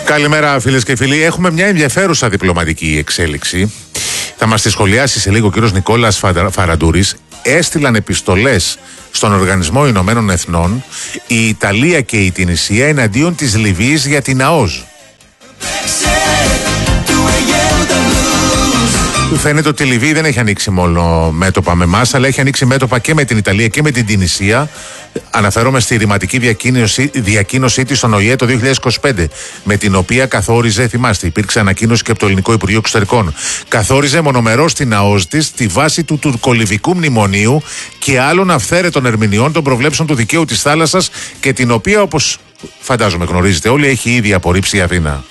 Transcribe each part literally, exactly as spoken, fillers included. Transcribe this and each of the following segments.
Καλημέρα φίλες και φίλοι. Έχουμε μια ενδιαφέρουσα διπλωματική εξέλιξη. Θα μας τη σχολιάσει σε λίγο ο κύριος Νικόλας Φαραντούρης. Έστειλαν επιστολές στον Οργανισμό Ηνωμένων Εθνών η Ιταλία και η Τινησία εναντίον της Λιβύης για την ΑΟΣ. Φαίνεται ότι η Λιβύη δεν έχει ανοίξει μόνο μέτωπα με εμάς, αλλά έχει ανοίξει μέτωπα και με την Ιταλία και με την Τινησία. Αναφέρομαι στη ρηματική διακοίνωση, διακοίνωσή της στον Ο Η Ε το δύο χιλιάδες είκοσι πέντε, με την οποία καθόριζε, θυμάστε, υπήρξε ανακοίνωση και από το Ελληνικό Υπουργείο Εξωτερικών. Καθόριζε μονομερώς την ΑΟΣ της στη βάση του τουρκολιβικού μνημονίου και άλλων αυθαίρετων ερμηνεών των προβλέψεων του δικαίου της θάλασσας, και την οποία, όπως φαντάζομαι γνωρίζετε όλοι, έχει ήδη απορρίψει η Αθήνα.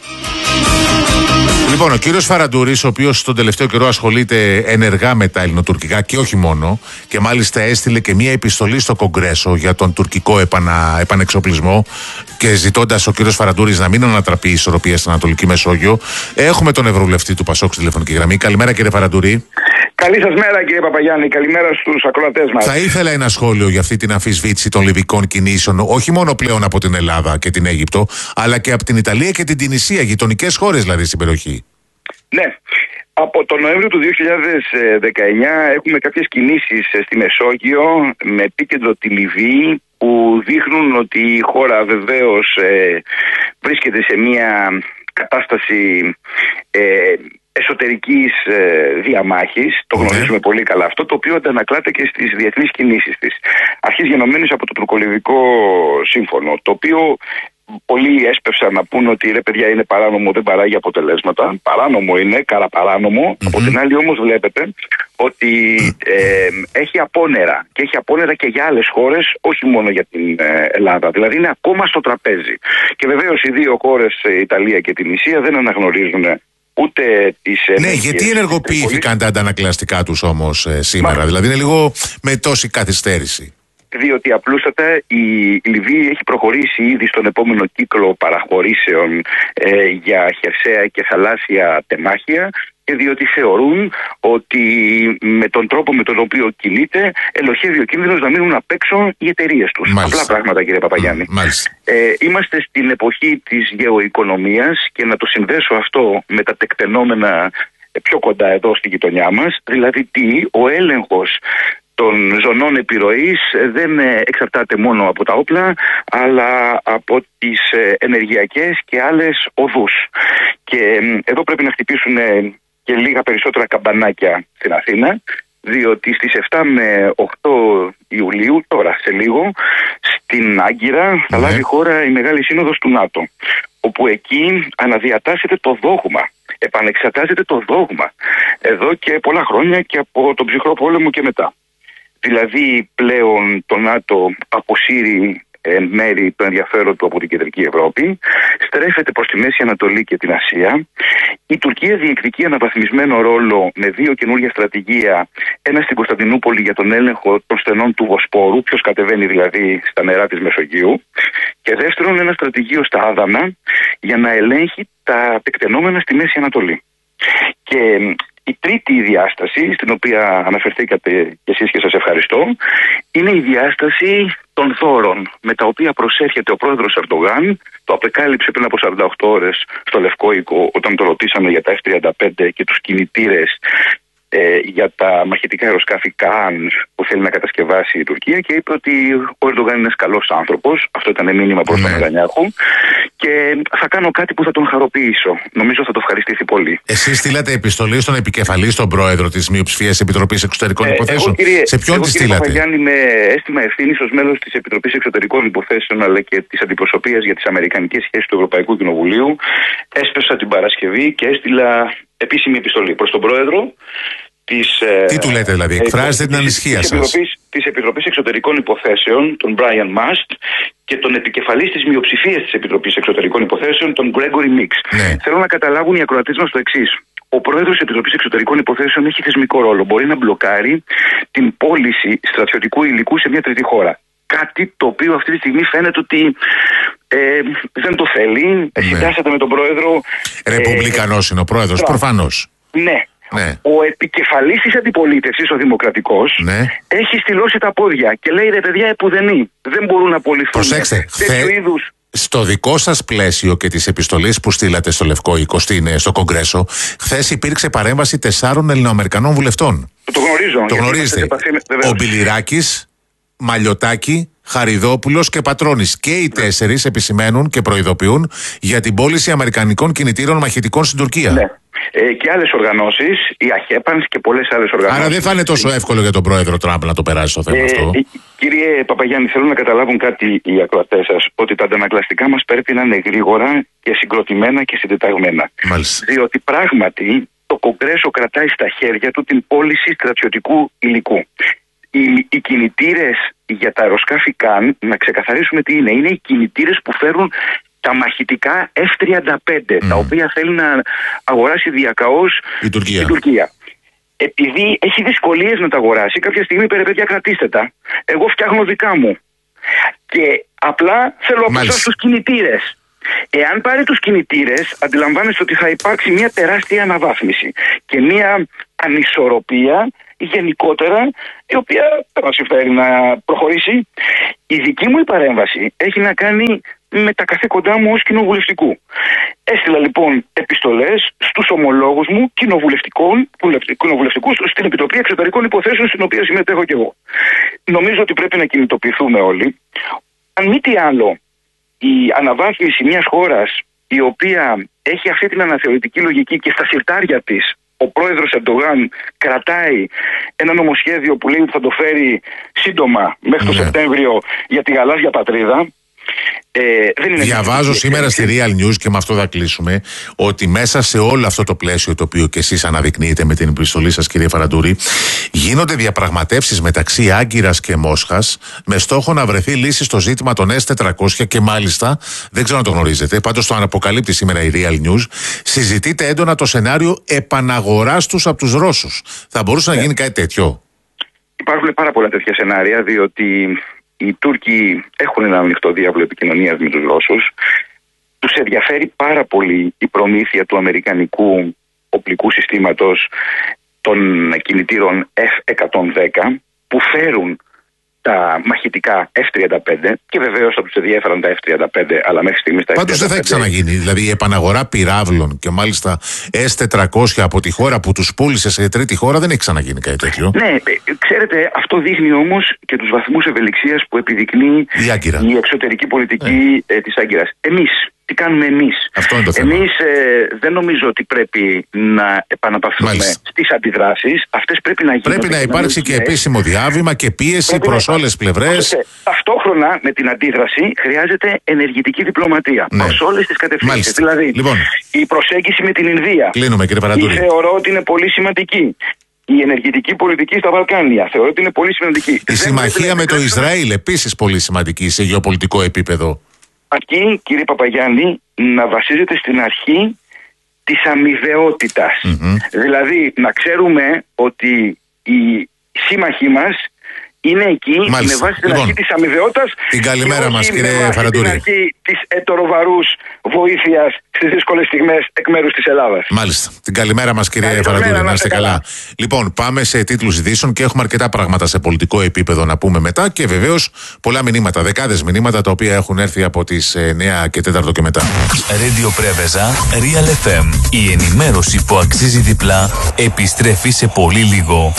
Λοιπόν, ο κύριος Φαραντούρης, ο οποίος τον τελευταίο καιρό ασχολείται ενεργά με τα ελληνοτουρκικά και όχι μόνο, και μάλιστα έστειλε και μία επιστολή στο Κογκρέσο για τον τουρκικό επανα, επανεξοπλισμό, και ζητώντας ο κύριος Φαραντούρης να μην ανατραπεί η ισορροπία στην Ανατολική Μεσόγειο. Έχουμε τον Ευρωβουλευτή του Πασόκ στη τηλεφωνική γραμμή. Καλημέρα, κύριε Φαραντούρη. Καλή σας μέρα, κύριε Παπαγιάννη. Καλημέρα στους ακροατές μας. Θα ήθελα ένα σχόλιο για αυτή την αμφισβήτηση των λιβικών κινήσεων, όχι μόνο πλέον από την Ελλάδα και την Αίγυπτο, αλλά και από την Ιταλία και την Τινησία, γειτονικές χώρες δηλαδή στην περιοχή. Ναι. Από τον Νοέμβριο του δύο χιλιάδες δεκαεννιά έχουμε κάποιες κινήσεις στη Μεσόγειο με επίκεντρο τη Λιβύη, που δείχνουν ότι η χώρα βεβαίως ε, βρίσκεται σε μια κατάσταση ε, εσωτερικής ε, διαμάχης. Το γνωρίζουμε mm. πολύ καλά αυτό, το οποίο αντανακλάται και στις διεθνείς κινήσεις της. Αρχής γενομένης από το τουρκολιβικό σύμφωνο, το οποίο πολλοί έσπευσαν να πούν ότι ρε παιδιά είναι παράνομο, δεν παράγει αποτελέσματα. Παράνομο είναι, καραπαράνομο. Mm-hmm. Από την άλλη όμως βλέπετε ότι ε, έχει απόνερα, και έχει απόνερα και για άλλες χώρες, όχι μόνο για την ε, Ελλάδα. Δηλαδή είναι ακόμα στο τραπέζι. Και βεβαίως οι δύο χώρες, η Ιταλία και την Τινησία, δεν αναγνωρίζουν ούτε τις... Ναι, γιατί ενεργοποιήθηκαν τα αντανακλαστικά τους όμως ε, σήμερα? Μα... Δηλαδή είναι λίγο με τόση καθυστέρηση. Διότι απλούστατα η Λιβύη έχει προχωρήσει ήδη στον επόμενο κύκλο παραχωρήσεων ε, για χερσαία και θαλάσσια τεμάχια, και διότι θεωρούν ότι με τον τρόπο με τον οποίο κινείται ελοχεύει ο κίνδυνος να μείνουν απ' έξω οι εταιρείες τους. Μάλιστα. Απλά πράγματα, κύριε Παπαγιάννη. Ε, είμαστε στην εποχή της γεωοικονομίας, και να το συνδέσω αυτό με τα τεκτενόμενα πιο κοντά εδώ στη γειτονιά μας, δηλαδή τι, ο έλεγχος των ζωνών επιρροής δεν εξαρτάται μόνο από τα όπλα, αλλά από τις ενεργειακές και άλλες οδούς. Και εδώ πρέπει να χτυπήσουν και λίγα περισσότερα καμπανάκια στην Αθήνα, διότι στις επτά με οκτώ Ιουλίου, τώρα σε λίγο, στην Άγκυρα θα λάβει χώρα η Μεγάλη Σύνοδος του ΝΑΤΟ, όπου εκεί αναδιατάσσεται το δόγμα. Επανεξετάζεται το δόγμα εδώ και πολλά χρόνια, και από τον ψυχρό πόλεμο και μετά. Δηλαδή πλέον το ΝΑΤΟ αποσύρει εν μέρη το ενδιαφέρον του από την Κεντρική Ευρώπη, στρέφεται προς τη Μέση Ανατολή και την Ασία. Η Τουρκία διεκδικεί αναβαθμισμένο ρόλο με δύο καινούργια στρατηγία, ένα στην Κωνσταντινούπολη για τον έλεγχο των στενών του Βοσπόρου, ποιος κατεβαίνει δηλαδή στα νερά της Μεσογείου, και δεύτερον ένα στρατηγείο στα Άδανα για να ελέγχει τα τεκτενόμενα στη Μέση Ανατολή. Και η τρίτη διάσταση, στην οποία αναφερθήκατε κι εσείς και σας ευχαριστώ, είναι η διάσταση των δώρων με τα οποία προσέρχεται ο πρόεδρος Ερντογάν. Το απεκάλυψε πριν από σαράντα οκτώ ώρες στο Λευκό Οίκο, όταν το ρωτήσαμε για τα εφ τριάντα πέντε και τους κινητήρες ε, για τα μαχητικά αεροσκάφη Καν που θέλει να κατασκευάσει η Τουρκία, και είπε ότι ο Ερντογάν είναι ένας καλός άνθρωπος. Αυτό ήταν μήνυμα προς τον Νετανιάχου, και θα κάνω κάτι που θα τον χαροποιήσω. Νομίζω θα το ευχαριστήσει πολύ. Εσείς στείλατε επιστολή στον επικεφαλή, στον πρόεδρο της Μειοψηφίας Επιτροπής Εξωτερικών ε, Υποθέσεων. Εγώ, κύριε, Σε ποιον εγώ, τη κύριε στείλατε? Παπαγιάννη, με αίσθημα ευθύνης ως μέλος της Επιτροπής Εξωτερικών Υποθέσεων, αλλά και της Αντιπροσωπείας για τις Αμερικανικές Σχέσεις του Ευρωπαϊκού Κοινοβουλίου, έσπεσα την Παρασκευή και έστειλα επίσημη επιστολή προς τον πρόεδρο. Της, Τι του λέτε δηλαδή, εκφράζετε την ανησυχία της, σας? Επιτροπής, της Επιτροπής Εξωτερικών Υποθέσεων, τον Brian Mast, και τον επικεφαλής της μειοψηφίας της Επιτροπής Εξωτερικών Υποθέσεων, τον Gregory Mix. Ναι. Θέλω να καταλάβουν οι ακροατές μας το εξής. Ο πρόεδρος της Επιτροπής Εξωτερικών Υποθέσεων έχει θεσμικό ρόλο. Μπορεί να μπλοκάρει την πώληση στρατιωτικού υλικού σε μια τρίτη χώρα. Κάτι το οποίο αυτή τη στιγμή φαίνεται ότι ε, δεν το θέλει. Ναι. Συντάσσεται με τον πρόεδρο. Ρεπουμπλικανός ε, είναι ο πρόεδρος, προφανώς. Ναι. Ναι. Ο επικεφαλής της αντιπολίτευσης, ο Δημοκρατικός, ναι. έχει στυλώσει τα πόδια και λέει ρε παιδιά, επουδενή δεν μπορούν να απολυθούν τέτοιου είδους Στο δικό σας πλαίσιο και της επιστολής που στείλατε στο Λευκό οίκο, στο Κογκρέσο, χθες υπήρξε παρέμβαση τεσσάρων Ελληνοαμερικανών βουλευτών. Το γνωρίζω. Το γνωρίζετε. Ο Μπιλιράκης, Μαλιωτάκη, Χαριδόπουλος και Πατρώνης. Και οι τέσσερις επισημαίνουν και προειδοποιούν για την πώληση αμερικανικών κινητήρων μαχητικών στην Τουρκία. Ναι. Ε, και άλλες οργανώσεις, η ΑΧΕΠΑΝΣ και πολλές άλλες οργανώσεις. Άρα δεν θα είναι τόσο εύκολο για τον πρόεδρο Τραμπ να το περάσει το θέμα ε, αυτό. Ε, κύριε Παπαγιάννη, θέλω να καταλάβουν κάτι οι ακροατές σας, ότι τα αντανακλαστικά μας πρέπει να είναι γρήγορα και συγκροτημένα και συντεταγμένα. Μάλιστα. Διότι πράγματι το Κογκρέσο κρατάει στα χέρια του την πώληση στρατιωτικού υλικού. Οι, οι κινητήρες για τα αεροσκάφη Καν, να ξεκαθαρίσουμε τι είναι, είναι οι κινητήρες που φέρουν τα μαχητικά εφ τριάντα πέντε, mm. τα οποία θέλει να αγοράσει διακαώς η Τουρκία. η Τουρκία. Επειδή έχει δυσκολίες να τα αγοράσει, κάποια στιγμή είπε, παιδιά, κρατήστε τα, εγώ φτιάχνω δικά μου. Και απλά θέλω από εσάς τους κινητήρες. Εάν πάρει τους κινητήρες, αντιλαμβάνεστε ότι θα υπάρξει μια τεράστια αναβάθμιση και μια ανισορροπία γενικότερα, η οποία δεν μας συμφέρει να προχωρήσει. Η δική μου η παρέμβαση έχει να κάνει με τα καθήκοντά μου ως κοινοβουλευτικού. Έστειλα λοιπόν επιστολές στους ομολόγους μου κοινοβουλευτικών, κοινοβουλευτικούς στην Επιτροπή Εξωτερικών Υποθέσεων, στην οποία συμμετέχω και εγώ. Νομίζω ότι πρέπει να κινητοποιηθούμε όλοι. Αν μη τι άλλο, η αναβάθμιση μιας χώρας η οποία έχει αυτή την αναθεωρητική λογική και στα συρτάρια της ο πρόεδρος Ερντογάν κρατάει ένα νομοσχέδιο που λέει ότι θα το φέρει σύντομα μέχρι το ναι. Σεπτέμβριο για τη γαλάζια πατρίδα. Ε, δεν είναι Διαβάζω σήμερα στη Real News, και με αυτό θα κλείσουμε, ότι μέσα σε όλο αυτό το πλαίσιο το οποίο και εσείς αναδεικνύετε με την επιστολή σας, κύριε Φαραντούρη, γίνονται διαπραγματεύσεις μεταξύ Άγκυρας και Μόσχας με στόχο να βρεθεί λύση στο ζήτημα των ες τετρακόσια και μάλιστα, δεν ξέρω αν το γνωρίζετε, πάντως το αναποκαλύπτει σήμερα η Real News, συζητείται έντονα το σενάριο επαναγοράς τους από τους Ρώσους. Θα μπορούσε yeah. να γίνει κάτι τέτοιο? Υπάρχουν πάρα πολλά τέτοια σενάρια, διότι οι Τούρκοι έχουν ένα ανοιχτό διάβλο επικοινωνίας με τους Ρώσους. Τους ενδιαφέρει πάρα πολύ η προμήθεια του αμερικανικού οπλικού συστήματος των κινητήρων εφ εκατόν δέκα που φέρουν τα μαχητικά εφ τριάντα πέντε και βεβαίως θα τους ενδιαφέραν τα εφ τριάντα πέντε, αλλά μέχρι στιγμής τα εφ τριάντα πέντε. Πάντως δεν θα ξαναγίνει. Δηλαδή η επαναγορά πυράβλων και μάλιστα ες τετρακόσια από τη χώρα που τους πούλησε σε τρίτη χώρα δεν έχει ξαναγίνει κάτι τέτοιο. Ναι, ξέρετε, αυτό δείχνει όμως και τους βαθμούς ευελιξίας που επιδεικνύει η, η εξωτερική πολιτική ε. ε, της Άγκυρας. Εμείς, τι κάνουμε εμείς? Εμείς ε, δεν νομίζω ότι πρέπει να επαναπαυθούμε Μάλιστα. στις αντιδράσεις. Αυτές πρέπει να γίνουν. Πρέπει να υπάρξει και επίσημο διάβημα και πίεση προς όλες τις πλευρές. Ταυτόχρονα με την αντίδραση χρειάζεται ενεργητική διπλωματία ναι. προς όλες τις κατευθύνσεις. Δηλαδή, λοιπόν, η προσέγγιση με την Ινδία. Κλείνουμε, κύριε Φαραντούρη. Θεωρώ ότι είναι πολύ σημαντική. Η ενεργητική πολιτική στα Βαλκάνια θεωρώ ότι είναι πολύ σημαντική. Η δεν συμμαχία με το Ισραήλ επίσης πολύ σημαντική σε γεωπολιτικό επίπεδο. Αρκεί, κύριε Παπαγιάννη, να βασίζεται στην αρχή της αμοιβαιότητας. Mm-hmm. Δηλαδή, να ξέρουμε ότι οι σύμμαχοί μας είναι εκεί Μάλιστα. με βάση την λοιπόν, αρχή της αμοιβαιότητας. Την καλημέρα μας, κύριε Φαραντούρη. Την αρχή της ετωροβαρούς βοήθειας στις δύσκολες στιγμές εκ μέρους της Ελλάδας. Μάλιστα. Την καλημέρα μας, κύριε Φαραντούρη. Να είστε καλά. καλά. Λοιπόν, πάμε σε τίτλους ειδήσεων και έχουμε αρκετά πράγματα σε πολιτικό επίπεδο να πούμε μετά και βεβαίως πολλά μηνύματα, δεκάδες μηνύματα τα οποία έχουν έρθει από τις εννιά και τέσσερα και μετά. Radio Πρέβεζα, Real εφ εμ. Η ενημέρωση που αξίζει διπλά επιστρέφει σε πολύ λίγο.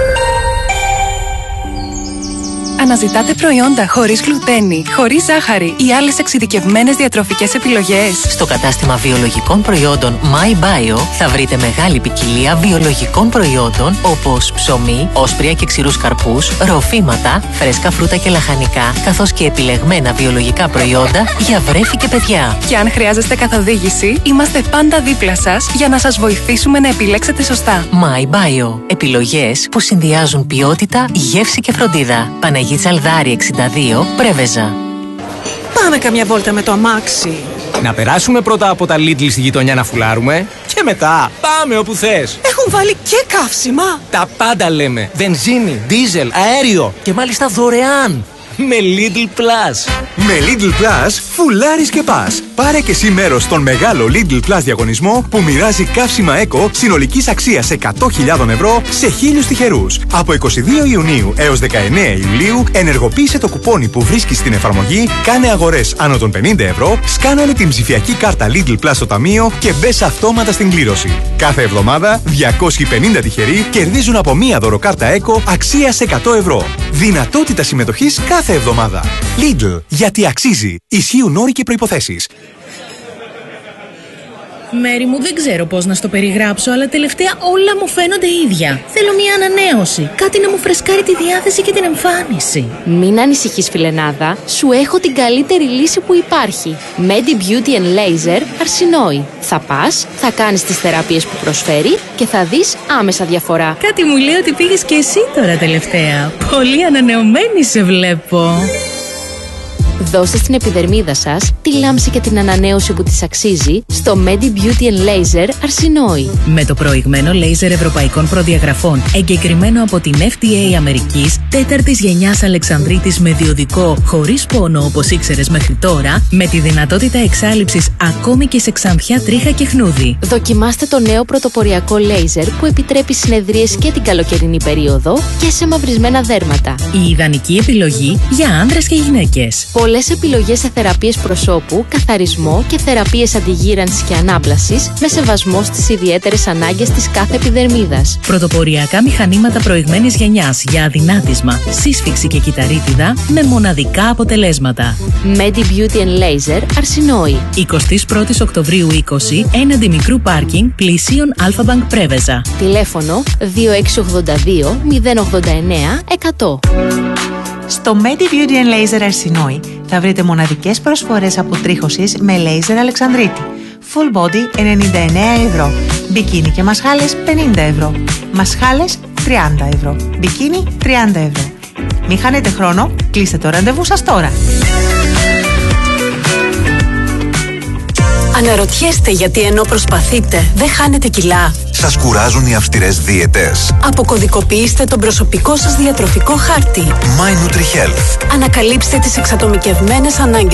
Αναζητάτε προϊόντα χωρίς γλουτένη, χωρίς ζάχαρη ή άλλες εξειδικευμένες διατροφικές επιλογές? Στο κατάστημα βιολογικών προϊόντων MyBio θα βρείτε μεγάλη ποικιλία βιολογικών προϊόντων όπως ψωμί, όσπρια και ξηρούς καρπούς, ροφήματα, φρέσκα φρούτα και λαχανικά, καθώς και επιλεγμένα βιολογικά προϊόντα για βρέφη και παιδιά. Και αν χρειάζεστε καθοδήγηση, είμαστε πάντα δίπλα σας για να σας βοηθήσουμε να επιλέξετε σωστά. MyBio. Επιλογές που συνδυάζουν ποιότητα, γεύση και φροντίδα. Παναγία Τσαλδάρη εξήντα δύο, Πρέβεζα. Πάμε καμιά βόλτα με το αμάξι. Να περάσουμε πρώτα από τα Lidl στη γειτονιά να φουλάρουμε και μετά πάμε όπου θες. Έχουν βάλει και καύσιμα. Τα πάντα λέμε. Βενζίνη, δίζελ, αέριο και μάλιστα δωρεάν. Με Lidl Plus. Με Lidl Plus φουλάρεις και πας. Πάρε και εσύ μέρος στον μεγάλο Lidl Plus διαγωνισμό που μοιράζει καύσιμα Eco συνολικής αξίας εκατό χιλιάδες ευρώ σε χίλιους τυχερούς. Από είκοσι δύο Ιουνίου έως δεκαεννέα Ιουλίου ενεργοποίησε το κουπόνι που βρίσκεις στην εφαρμογή, κάνε αγορές άνω των πενήντα ευρώ, σκάναρε την ψηφιακή κάρτα Lidl Plus στο ταμείο και μπες αυτόματα στην κλήρωση. Κάθε εβδομάδα διακόσιοι πενήντα τυχεροί κερδίζουν από μία δωροκάρτα Eco αξίας εκατό ευρώ. Δυνατότητα συμμετοχής κάθε εβδομάδα. Lidl, γιατί αξίζει. Ισχύουν όροι και προϋποθέσεις. Μέρη μου, δεν ξέρω πώς να στο περιγράψω, αλλά τελευταία όλα μου φαίνονται ίδια. Θέλω μια ανανέωση. Κάτι να μου φρεσκάρει τη διάθεση και την εμφάνιση. Μην ανησυχείς, φιλενάδα. Σου έχω την καλύτερη λύση που υπάρχει. Medi Beauty and Laser Arsinoi. Θα πας, θα κάνεις τις θεραπείες που προσφέρει και θα δεις άμεσα διαφορά. Κάτι μου λέει ότι πήγες και εσύ τώρα τελευταία. Πολύ ανανεωμένη σε βλέπω. Δώστε στην επιδερμίδα σας τη λάμψη και την ανανέωση που της αξίζει στο Medi Beauty and Laser Arsinoi. Με το προηγμένο λέιζερ ευρωπαϊκών προδιαγραφών, εγκεκριμένο από την εφ ντι έι Αμερικής, τέταρτης γενιάς Αλεξανδρίτης με διοδικό, χωρίς πόνο όπως ήξερες μέχρι τώρα, με τη δυνατότητα εξάλειψης ακόμη και σε ξανθιά, τρίχα και χνούδι. Δοκιμάστε το νέο πρωτοποριακό λέιζερ που επιτρέπει συνεδρίες και την καλοκαιρινή περίοδο και σε μαυρισμένα δέρματα. Η ιδανική επιλογή για άνδρες και γυναίκες. Πολλές επιλογές σε θεραπείες προσώπου, καθαρισμό και θεραπείες αντιγύρανσης και ανάπλασης με σεβασμό στις ιδιαίτερες ανάγκες της κάθε επιδερμίδας. Πρωτοποριακά μηχανήματα προηγμένης γενιάς για αδυνάτισμα, σύσφυξη και κυταρίτιδα με μοναδικά αποτελέσματα. Medi Beauty and Laser Arsinoi. εικοστή πρώτη Οκτωβρίου είκοσι, έναντι μικρού πάρκινγκ πλησίων Αλφα-Bank Πρέβεζα. Τηλέφωνο δύο έξι ογδόντα δύο μηδέν ογδόντα εννέα εκατό. Στο Medi Beauty and Laser Arsinoi θα βρείτε μοναδικές προσφορές αποτρίχωσης με λέιζερ Αλεξανδρίτη. Full body ενενήντα εννέα ευρώ. Μπικίνι και μασχάλες πενήντα ευρώ. Μασχάλες τριάντα ευρώ. Μπικίνι τριάντα ευρώ. Μην χάνετε χρόνο, κλείστε το ραντεβού σας τώρα. Αναρωτιέστε γιατί ενώ προσπαθείτε δεν χάνετε κιλά. Σας κουράζουν οι αυστηρές δίαιτες. Αποκωδικοποιήστε τον προσωπικό σας διατροφικό χάρτη. My Nutri Health. Ανακαλύψτε τις εξατομικευμένες ανάγκες